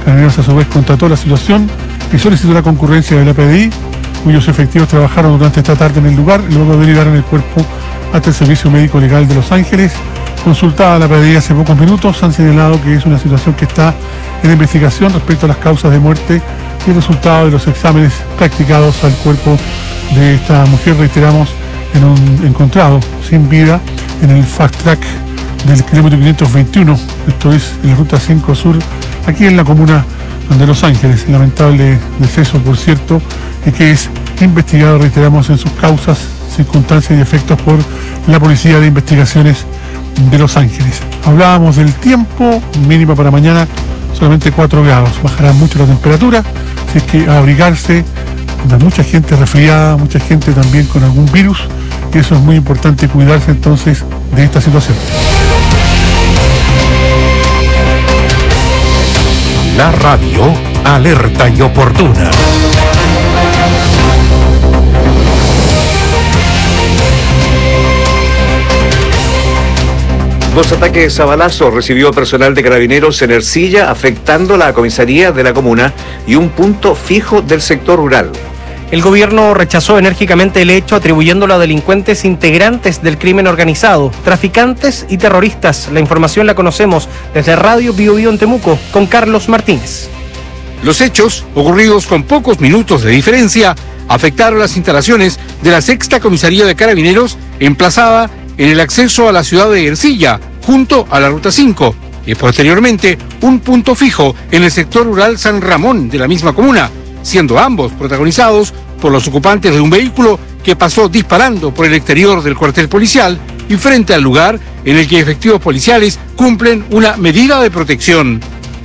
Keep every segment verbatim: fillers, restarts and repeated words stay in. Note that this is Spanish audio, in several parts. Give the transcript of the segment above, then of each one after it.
Carabineros a su vez constató la situación y solicitó la concurrencia de la P D I, cuyos efectivos trabajaron durante esta tarde en el lugar y luego derivaron el cuerpo hasta el Servicio Médico Legal de Los Ángeles. Consultada la P D I hace pocos minutos, han señalado que es una situación que está en investigación respecto a las causas de muerte y el resultado de los exámenes practicados al cuerpo de esta mujer, reiteramos, en un encontrado sin vida en el fast track del kilómetro quinientos veintiuno, esto es en la ruta cinco sur, aquí en la comuna de Los Ángeles. Lamentable deceso, por cierto, y que es investigado, reiteramos, en sus causas, circunstancias y efectos por la Policía de Investigaciones de Los Ángeles. Hablábamos del tiempo, mínima para mañana solamente cuatro grados, bajará mucho la temperatura, así es que a abrigarse, hay mucha gente resfriada, mucha gente también con algún virus, y eso es muy importante, cuidarse entonces de esta situación. La radio alerta y oportuna. Dos ataques a balazos recibió personal de Carabineros en Ercilla, afectando la comisaría de la comuna y un punto fijo del sector rural. El gobierno rechazó enérgicamente el hecho, atribuyéndolo a delincuentes integrantes del crimen organizado, traficantes y terroristas. La información la conocemos desde Radio Bio Bio en Temuco, con Carlos Martínez. Los hechos, ocurridos con pocos minutos de diferencia, afectaron las instalaciones de la sexta comisaría de Carabineros, emplazada en el acceso a la ciudad de Ercilla, junto a la Ruta cinco, y posteriormente un punto fijo en el sector rural San Ramón de la misma comuna, siendo ambos protagonizados por los ocupantes de un vehículo que pasó disparando por el exterior del cuartel policial y frente al lugar en el que efectivos policiales cumplen una medida de protección.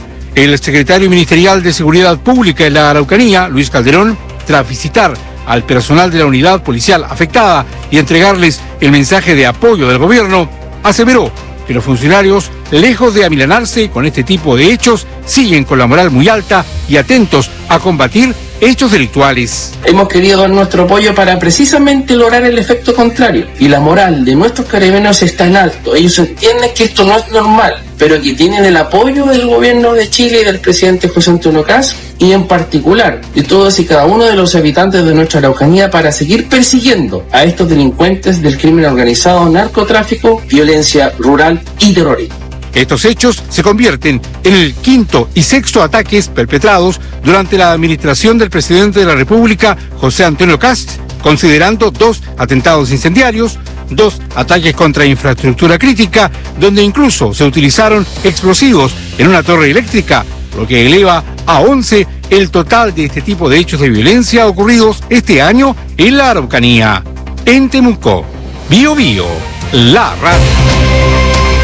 El secretario ministerial de Seguridad Pública de la Araucanía, Luis Calderón, tras visitar al personal de la unidad policial afectada y entregarles el mensaje de apoyo del gobierno, aseveró que los funcionarios, lejos de amilanarse con este tipo de hechos, siguen con la moral muy alta y atentos a combatir hechos delictuales. Hemos querido dar nuestro apoyo para precisamente lograr el efecto contrario. Y la moral de nuestros carabineros está en alto. Ellos entienden que esto no es normal, pero que tienen el apoyo del gobierno de Chile y del presidente José Antonio Kast, y en particular de todos y cada uno de los habitantes de nuestra Araucanía, para seguir persiguiendo a estos delincuentes del crimen organizado, narcotráfico, violencia rural y terrorismo. Estos hechos se convierten en el quinto y sexto ataques perpetrados durante la administración del presidente de la República, José Antonio Kast, considerando dos atentados incendiarios, dos ataques contra infraestructura crítica, donde incluso se utilizaron explosivos en una torre eléctrica, lo que eleva a once el total de este tipo de hechos de violencia ocurridos este año en la Araucanía. En Temuco, Bio Bio, la radio.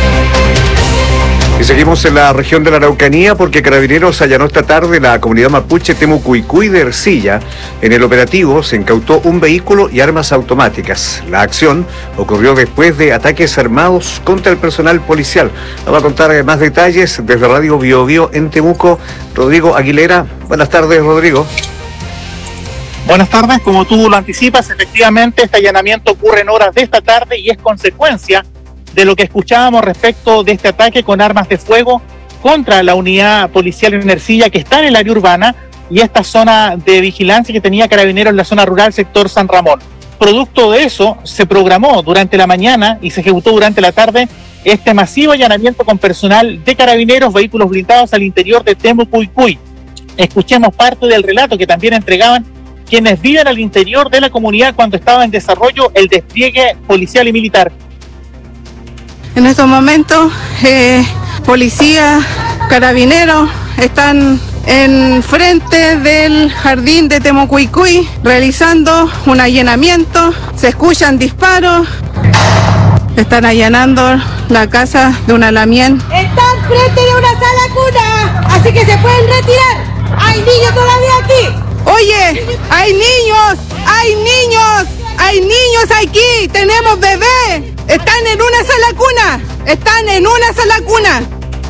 Y seguimos en la región de la Araucanía porque Carabineros allanó esta tarde la comunidad mapuche Temucuicui de Ercilla. En el operativo se incautó un vehículo y armas automáticas. La acción ocurrió después de ataques armados contra el personal policial. Nos va a contar más detalles desde Radio Bio Bio en Temuco, Rodrigo Aguilera. Buenas tardes, Rodrigo. Buenas tardes, como tú lo anticipas, efectivamente este allanamiento ocurre en horas de esta tarde y es consecuencia de lo que escuchábamos respecto de este ataque con armas de fuego contra la unidad policial en Ercilla, que está en el área urbana, y esta zona de vigilancia que tenía Carabineros en la zona rural, sector San Ramón. Producto de eso, se programó durante la mañana y se ejecutó durante la tarde este masivo allanamiento con personal de Carabineros, vehículos blindados al interior de Temucuicui. Escuchemos parte del relato que también entregaban quienes viven al interior de la comunidad cuando estaba en desarrollo el despliegue policial y militar. En estos momentos, eh, policía, carabineros están en frente del jardín de Temucuicui realizando un allanamiento. Se escuchan disparos. Están allanando la casa de una lamien. Están frente de una sala cuna, así que se pueden retirar. Hay niños todavía aquí. Oye, hay niños, hay niños, hay niños aquí, tenemos bebés. Están en una sala cuna, están en una sala cuna.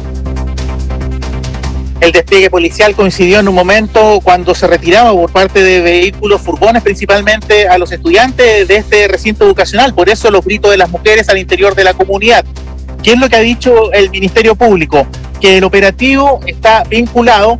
El despliegue policial coincidió en un momento cuando se retiraba por parte de vehículos, furgones principalmente, a los estudiantes de este recinto educacional. Por eso los gritos de las mujeres al interior de la comunidad. ¿Qué es lo que ha dicho el Ministerio Público? Que el operativo está vinculado